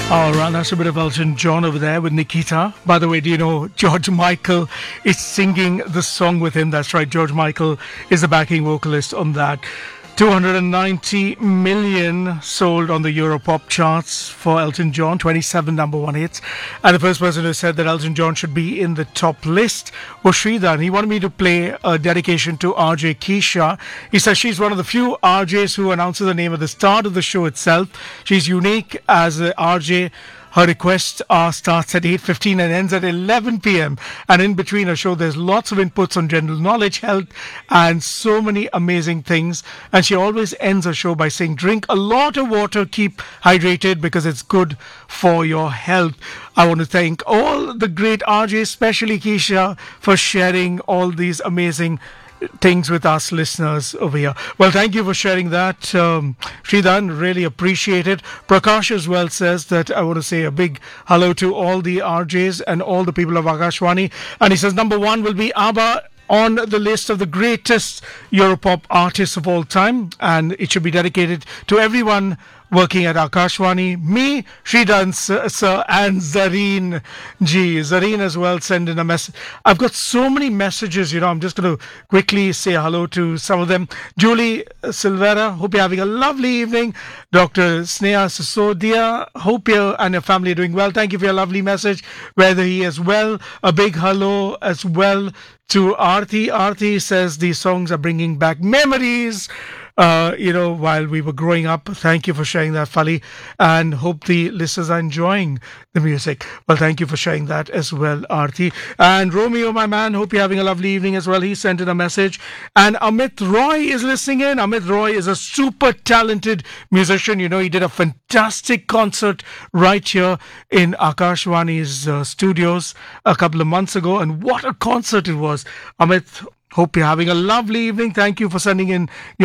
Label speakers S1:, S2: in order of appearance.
S1: All right, that's a bit of Elton John over there with Nikita. By the way, do you know George Michael is singing the song with him? That's right, George Michael is the backing vocalist on that. 290 million sold on the Europop charts for Elton John, 27 number one hits. And the first person who said that Elton John should be in the top list was Sridhar. He wanted me to play a dedication to RJ Keisha. He says she's one of the few RJs who announces the name at the start of the show itself. She's unique as a RJ. Her request starts at 8:15 and ends at 11 p.m. And in between her show, there's lots of inputs on general knowledge, health, and so many amazing things. And she always ends her show by saying, drink a lot of water, keep hydrated because it's good for your health. I want to thank all the great RJs, especially Keisha, for sharing all these amazing things with us listeners over here. Well, thank you for sharing that, Sridhan. Really appreciate it. Prakash as well says that I want to say a big hello to all the RJs and all the people of Akashwani. And he says number one will be ABBA on the list of the greatest Europop artists of all time, and it should be dedicated to everyone working at Akashwani, me, Sridhan sir, and Zareen G. Zareen as well send in a message. I've got so many messages, I'm just going to quickly say hello to some of them. Julie Silvera, hope you're having a lovely evening. Dr. Sneha Sisodia, hope you and your family are doing well. Thank you for your lovely message. Whether he as well, a big hello as well to Aarti. Aarti says these songs are bringing back memories. While we were growing up. Thank you for sharing that, Fali, and hope the listeners are enjoying the music. Well, thank you for sharing that as well, Aarti. And Romeo, my man, hope you're having a lovely evening as well. He sent in a message. And Amit Roy is listening in. Amit Roy is a super talented musician. He did a fantastic concert right here in Akashwani's studios a couple of months ago. And what a concert it was. Amit, hope you're having a lovely evening. Thank you for sending in your